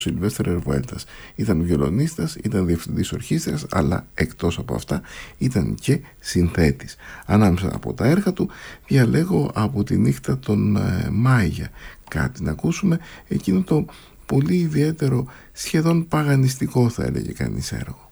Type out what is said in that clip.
Σιλβέστερ Ρεβουέλτας. Ήταν βιολονίστας, ήταν διευθυντής ορχήστρας, αλλά εκτός από αυτά ήταν και συνθέτης. Ανάμεσα από τα έργα του διαλέγω από τη νύχτα των Μάγια κάτι να ακούσουμε, εκείνο το πολύ ιδιαίτερο, σχεδόν παγανιστικό θα έλεγε κανείς έργο.